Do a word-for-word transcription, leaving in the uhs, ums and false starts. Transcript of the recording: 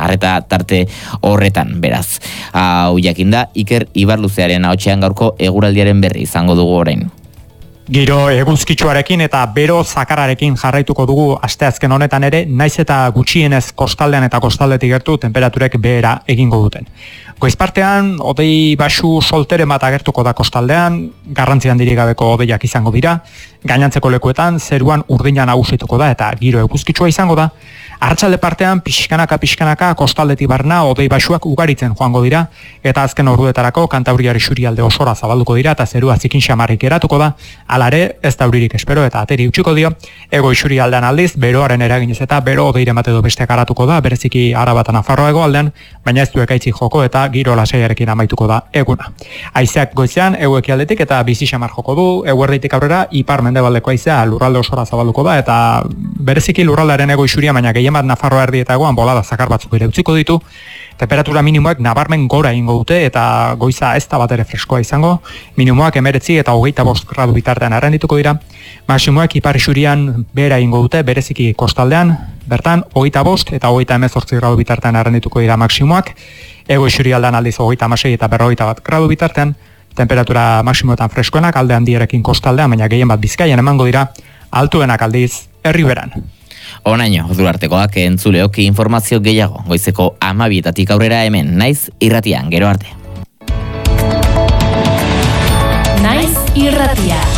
arreta tarte horretan, beraz. Hau jakinda, Iker Ibarluzearen ahotsean gaurko eguraldiaren berri izango dugu orain. Giro eguzkitsuarekin eta bero zakarrarekin jarraituko dugu asteazken honetan ere, naiz eta gutxienez kostaldean eta kostaldetik gertu temperaturek behera egingo duten. Goizpartean, hodei baxu solteren bat agertuko da kostaldean, garrantzi handirik gabeko hodeiak izango dira, gainantzeko lekuetan zeruan urdina nagusituko da eta giro eguzkitsua izango da. Arratsalde partean pixkanaka pixkanaka kostaldetik barna hodei baxuak ugaritzen joango dira eta azken orduetarako kantauriar isurialde osora zabalduko dira eta zerua zikin xamarrik geratuko da. Hala ere, ez da euririk espero eta ateri utziko dio. Ego isurialdean aldiz beroaren eraginez eta bero hodeiren bat edo beste garatuko da, bereziki Araba eta Nafarroa hegoaldean, baina ez du ekaitzik joko eta giro lasaiarekin amaituko da eguna. Haizeak goizean hego ekialdetik eta bizi xamar joko du, eguerditik aurrera ipar mendebaldeko haizea lurralde osora zabalduko da eta bereziki lurraldearen ego isuria, baina gehien bat Nafarroa erdietagoan bolada zakar batzuk ere utziko ditu. Temperatura minimoak nabarmen gora egingo dute eta goiza ez da bat ere freskoa izango. Minimoak hemeretzi eta hogeita bost gradu bitartean arrendituko dira. Maximoak ipar isurian behera egingo dute, bereziki kostaldean, bertan hogeita bost eta hogeita hemezortzi gradu bitartean arrendituko dira maximoak. Ego isurialdean aldiz hogeita hamasei eta berrogeita bat gradu bitartean. Temperatura maximoetan freskoenak alde handierekin kostaldean, baina gehien bat Bizkaian emango dira, altuenak aldiz Herriberan. Onaino, Duartekoak entzuleoki informazio gehiago, goizeko hamabietatik aurrera hemen, Naiz Irratian, gero arte. Naiz Irratia.